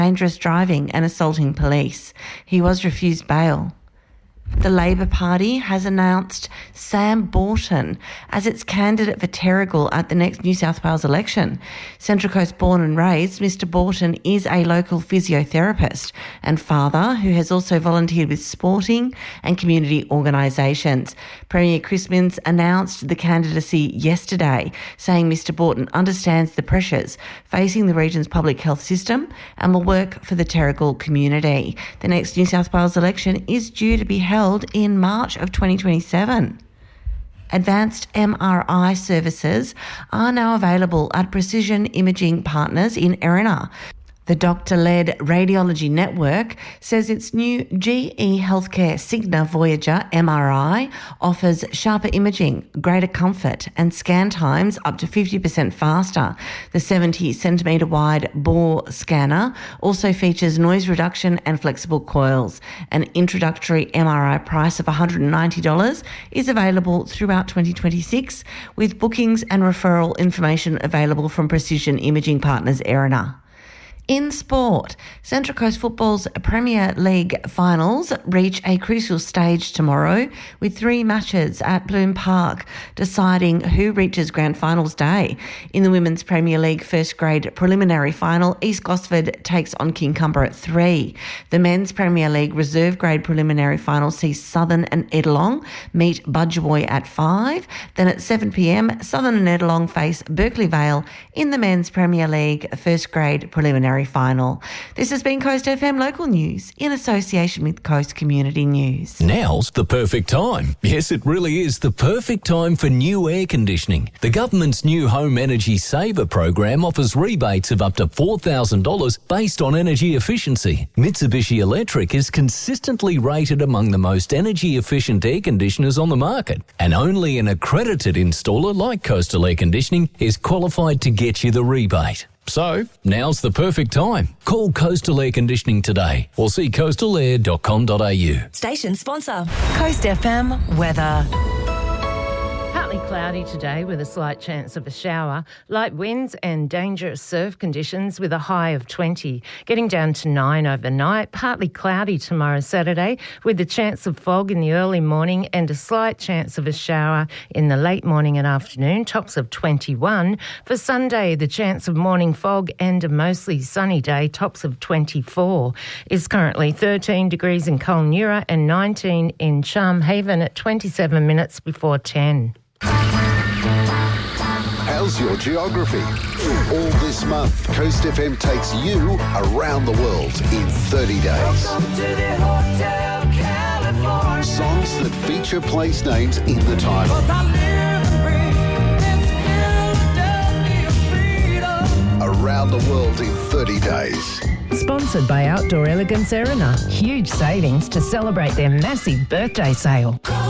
dangerous driving and assaulting police. He was refused bail. The Labor Party has announced Sam Borton as its candidate for Terrigal at the next New South Wales election. Central Coast born and raised, Mr Borton is a local physiotherapist and father who has also volunteered with sporting and community organisations. Premier Chris Minns announced the candidacy yesterday, saying Mr Borton understands the pressures facing the region's public health system and will work for the Terrigal community. The next New South Wales election is due to be held in March of 2027. Advanced MRI services are now available at Precision Imaging Partners in Erina. The doctor-led radiology network says its new GE Healthcare Cigna Voyager MRI offers sharper imaging, greater comfort and scan times up to 50% faster. The 70-centimetre wide bore scanner also features noise reduction and flexible coils. An introductory MRI price of $190 is available throughout 2026, with bookings and referral information available from Precision Imaging Partners Erina. In sport, Central Coast Football's Premier League finals reach a crucial stage tomorrow with 3 matches at Bloom Park deciding who reaches Grand Finals Day. In the Women's Premier League first grade preliminary final, East Gosford takes on Kincumber at 3. The Men's Premier League reserve grade preliminary final sees Southern and Edelong meet Budgeroy at 5. Then at 7pm, Southern and Edelong face Berkeley Vale in the Men's Premier League first grade preliminary final. This has been Coast FM Local News in association with Coast Community News. Now's the perfect time. Yes, it really is the perfect time for new air conditioning. The government's new Home Energy Saver program offers rebates of up to $4,000 based on energy efficiency. Mitsubishi Electric is consistently rated among the most energy efficient air conditioners on the market, and only an accredited installer like Coastal Air Conditioning is qualified to get you the rebate. So, now's the perfect time. Call Coastal Air Conditioning today or see coastalair.com.au. Station sponsor, Coast FM weather. Partly cloudy today with a slight chance of a shower. Light winds and dangerous surf conditions with a high of 20. Getting down to 9 overnight. Partly cloudy tomorrow, Saturday, with a chance of fog in the early morning and a slight chance of a shower in the late morning and afternoon. Tops of 21. For Sunday, the chance of morning fog and a mostly sunny day. Tops of 24. It's currently 13 degrees in Kolnura and 19 in Charm Haven at 27 minutes before 10. How's your geography? All this month, Coast FM takes you around the world in 30 days. Welcome to the Hotel California. Songs that feature place names in the title. Around the world in 30 days. Sponsored by Outdoor Elegance Erina. Huge savings to celebrate their massive birthday sale.